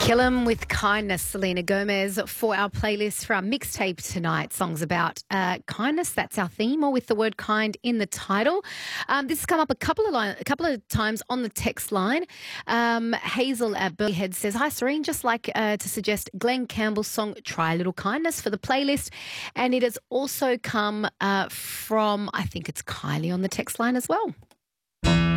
Kill 'em with kindness, Selena Gomez, for our playlist for our mixtape tonight. Songs about kindness. That's our theme, or with the word kind in the title. This has come up a couple of times on the text line. Hazel at Burleyhead says, "Hi, Serene. Just like to suggest Glenn Campbell's song Try a Little Kindness for the playlist." And it has also come from, I think it's Kylie on the text line as well.